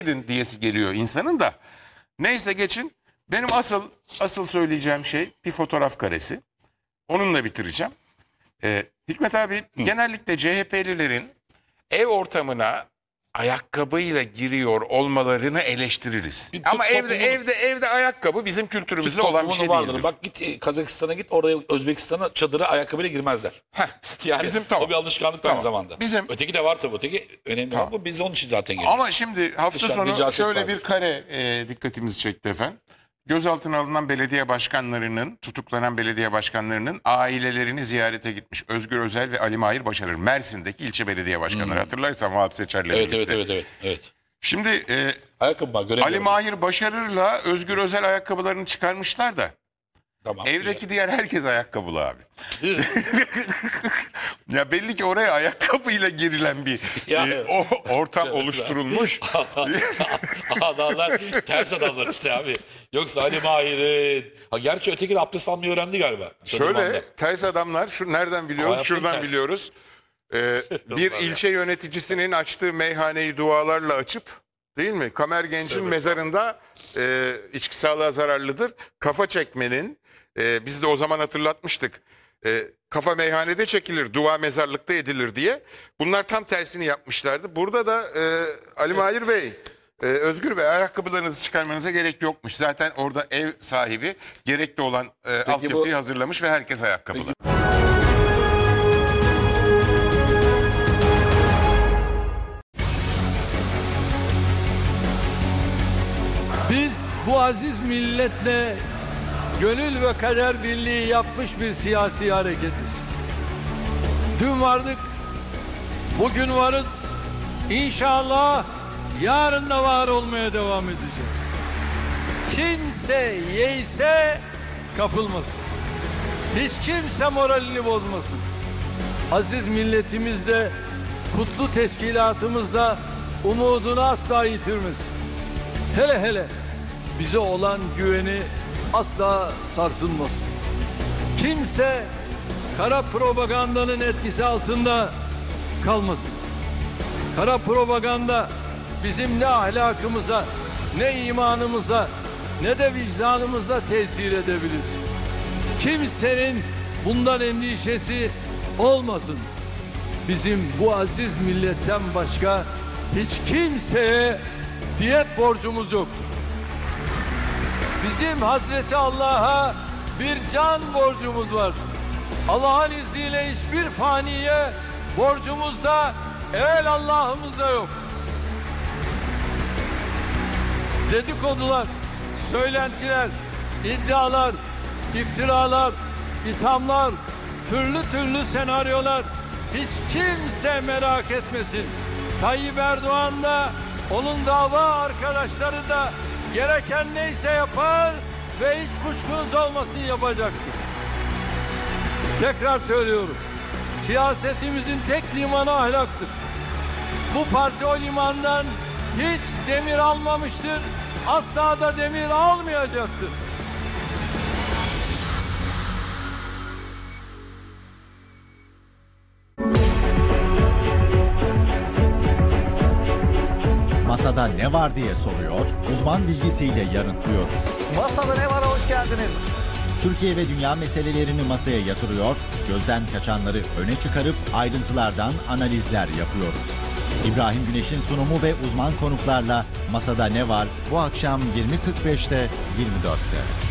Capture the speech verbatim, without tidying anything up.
diyesi geliyor insanın da. Neyse geçin. Benim asıl asıl söyleyeceğim şey bir fotoğraf karesi. Onunla bitireceğim. Ee, Hikmet abi Hı. genellikle C H P'lilerin ev ortamına ayakkabıyla giriyor olmalarını eleştiririz. Bir Ama evde toplumu, evde evde ayakkabı bizim kültürümüzde olan bir şey vardır. Değildir. Bak git Kazakistan'a git, oraya Özbekistan'a çadıra ayakkabıyla girmezler. Heh, yani bizim tamam. O bir alışkanlık tamam. aynı zamanda. Bizim öteki de var tabii, öteki önemli tamam. ama biz onun için zaten geliyoruz. Ama şimdi hafta Dışarı, sonu şöyle var. bir kare e, dikkatimizi çekti efendim. Gözaltına alınan belediye başkanlarının, tutuklanan belediye başkanlarının ailelerini ziyarete gitmiş. Özgür Özel ve Ali Mahir Başarır. Mersin'deki ilçe belediye başkanları. Hmm. Hatırlarsan Vahap Seçer'le evet, evet, evet, evet, evet. Şimdi e, ayakkabı var, Ali Mahir Başarır'la Özgür Özel ayakkabılarını çıkarmışlar da. Tamam, evdeki güzel. Diğer herkes ayakkabılı abi. Ya belli ki oraya ayakkabıyla girilen bir ya, e, o ortam oluşturulmuş. Adamlar ters adamlar işte abi. Yoksa Ali Mahir'in. Ha, gerçi öteki de abdest almayı öğrendi galiba. Şöyle ters adamlar, şu nereden biliyoruz? Hayatım Şuradan ters. biliyoruz. Ee, bir ilçe yöneticisinin açtığı meyhaneyi dualarla açıp, değil mi? Kamer Genç'in evet. mezarında e, içki sağlığa zararlıdır. Kafa çekmenin, e, biz de o zaman hatırlatmıştık. E, kafa meyhanede çekilir, dua mezarlıkta edilir diye. Bunlar tam tersini yapmışlardı. Burada da e, Ali Mahir Bey, e, Özgür Bey, ayakkabılarınızı çıkarmanıza gerek yokmuş. Zaten orada ev sahibi gerekli olan e, altyapıyı bu... hazırlamış ve herkes ayakkabılı. Peki. Biz bu aziz milletle gönül ve kader birliği yapmış bir siyasi hareketiz. Dün vardık, bugün varız. İnşallah yarın da var olmaya devam edeceğiz. Kimse yeyse kapılmasın. Hiç kimse moralini bozmasın. Aziz milletimizde, kutlu teşkilatımızda umudunu asla yitirmesin. Hele hele bize olan güveni asla sarsılmasın. Kimse kara propagandanın etkisi altında kalmasın. Kara propaganda bizim ne ahlakımıza, ne imanımıza, ne de vicdanımıza tesir edebilir. Kimsenin bundan endişesi olmasın. Bizim bu aziz milletten başka hiç kimseye diyet borcumuz yoktur. Bizim Hazreti Allah'a bir can borcumuz var. Allah'ın izniyle hiçbir faniye borcumuz da evvel Allah'ımıza yok. Dedikodular, söylentiler, iddialar, iftiralar, ithamlar, türlü türlü senaryolar hiç kimse merak etmesin. Tayyip Erdoğan da onun dava arkadaşları da gereken neyse yapar ve hiç kuşkunuz olmasın yapacaktır. Tekrar söylüyorum. Siyasetimizin tek limanı ahlaktır. Bu parti o limandan hiç demir almamıştır. Asla da demir almayacaktır. Masada ne var diye soruyor, uzman bilgisiyle yanıtlıyoruz. Masada ne var, hoş geldiniz. Türkiye ve dünya meselelerini masaya yatırıyor, gözden kaçanları öne çıkarıp ayrıntılardan analizler yapıyoruz. İbrahim Güneş'in sunumu ve uzman konuklarla Masada Ne Var bu akşam yirmi kırk beşte yirmi dörtte.